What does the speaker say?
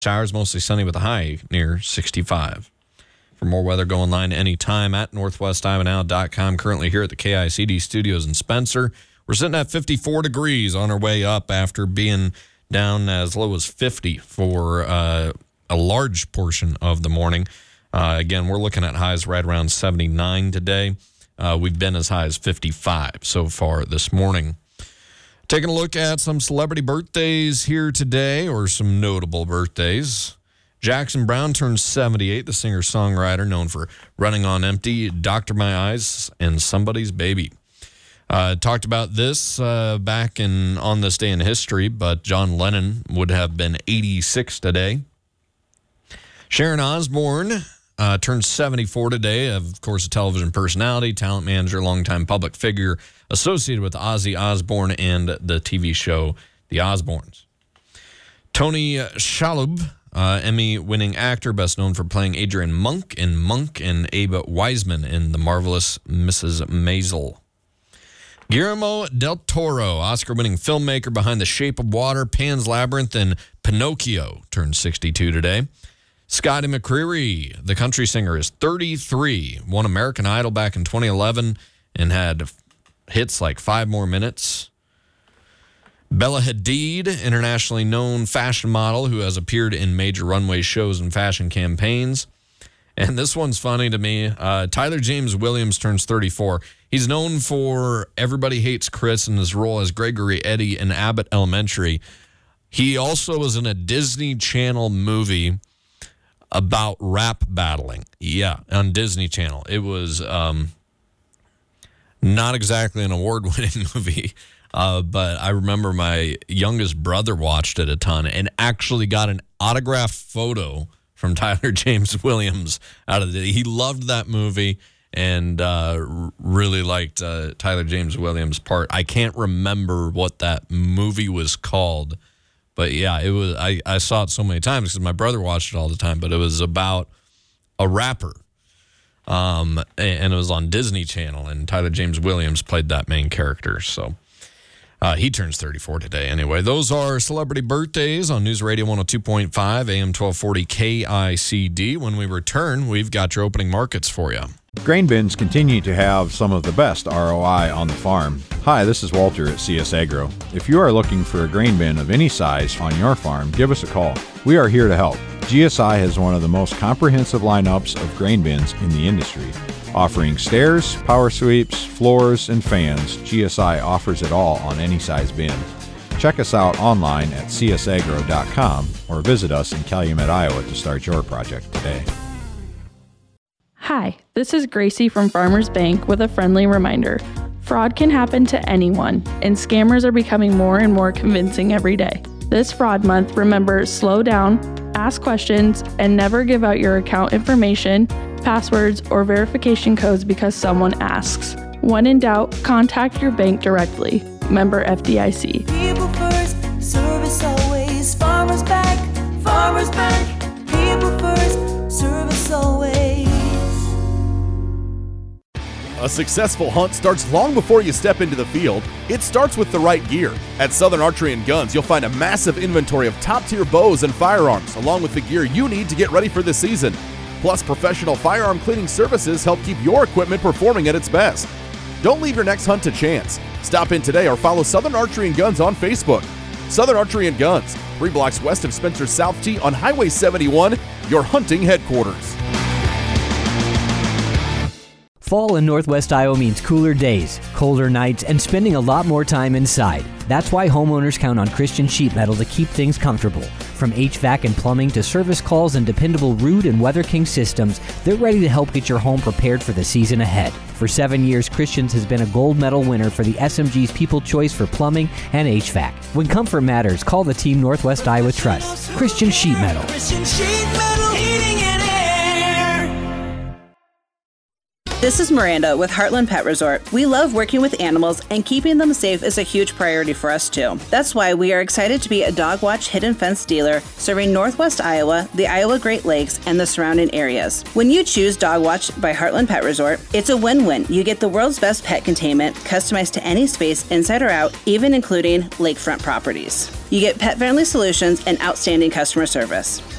Showers, mostly sunny with a high near 65. For more weather, go online anytime at northwestiowa.com. Currently here at the KICD studios in Spencer. We're sitting at 54 degrees on our way up after being down as low as 50 for a large portion of the morning. Again, we're looking at highs right around 79 today. We've been as high as 55 so far this morning. Taking a look at some celebrity birthdays here today, or some notable birthdays. Jackson Browne turns 78, the singer-songwriter known for Running on Empty, Doctor My Eyes, and Somebody's Baby. Talked about this back on this day in history, but John Lennon would have been 86 today. Sharon Osbourne turns 74 today, of course, a television personality, talent manager, longtime public figure associated with Ozzy Osbourne and the TV show The Osbournes. Tony Shalhoub, Emmy-winning actor, best known for playing Adrian Monk and Abe Wiseman in The Marvelous Mrs. Maisel. Guillermo del Toro, Oscar-winning filmmaker behind The Shape of Water, Pan's Labyrinth, and Pinocchio, turned 62 today. Scotty McCreery, the country singer, is 33, won American Idol back in 2011 and had hits like 5 More Minutes. Bella Hadid, internationally known fashion model who has appeared in major runway shows and fashion campaigns. And this one's funny to me. Tyler James Williams turns 34. He's known for Everybody Hates Chris in his role as Gregory Eddy in Abbott Elementary. He also was in a Disney Channel movie about rap battling. Yeah, on Disney Channel. It was not exactly an award-winning movie, but I remember my youngest brother watched it a ton and actually got an autographed photo from Tyler James Williams out of it. He loved that movie and really liked Tyler James Williams' part. I can't remember what that movie was called, but yeah, it was. I saw it so many times because my brother watched it all the time. But it was about a rapper, and it was on Disney Channel, and Tyler James Williams played that main character. So he turns 34 today. Anyway, those are celebrity birthdays on News Radio 102.5, AM 1240 KICD. When we return, we've got your opening markets for you. Grain bins continue to have some of the best ROI on the farm. Hi, this is Walter at CS Agro. If you are looking for a grain bin of any size on your farm, give us a call. We are here to help. GSI has one of the most comprehensive lineups of grain bins in the industry. Offering stairs, power sweeps, floors, and fans, GSI offers it all on any size bin. Check us out online at csagro.com or visit us in Calumet, Iowa to start your project today. Hi, this is Gracie from Farmers Bank with a friendly reminder. Fraud can happen to anyone, and scammers are becoming more and more convincing every day. This fraud month, remember, slow down, ask questions, and never give out your account information, passwords, or verification codes because someone asks. When in doubt, contact your bank directly. Member FDIC. People first, service always. Farmers Bank, people first, service always. A successful hunt starts long before you step into the field. It starts with the right gear. At Southern Archery and Guns, you'll find a massive inventory of top-tier bows and firearms, along with the gear you need to get ready for the season. Plus, professional firearm cleaning services help keep your equipment performing at its best. Don't leave your next hunt to chance. Stop in today or follow Southern Archery and Guns on Facebook. Southern Archery and Guns, 3 blocks west of Spencer South T on Highway 71, your hunting headquarters. Fall in Northwest Iowa means cooler days, colder nights, and spending a lot more time inside. That's why homeowners count on Christian Sheet Metal to keep things comfortable. From HVAC and plumbing to service calls and dependable Root and Weather King systems, they're ready to help get your home prepared for the season ahead. For 7 years, Christians has been a gold medal winner for the SMG's People Choice for plumbing and HVAC. When comfort matters, call the team Northwest Iowa trusts. Christian Sheet Metal. Christian Sheet Metal, heating and air. This is Miranda with Heartland Pet Resort. We love working with animals, and keeping them safe is a huge priority for us too. That's why we are excited to be a Dog Watch Hidden Fence dealer serving Northwest Iowa, the Iowa Great Lakes, and the surrounding areas. When you choose Dog Watch by Heartland Pet Resort, it's a win-win. You get the world's best pet containment, customized to any space inside or out, even including lakefront properties. You get pet-friendly solutions and outstanding customer service.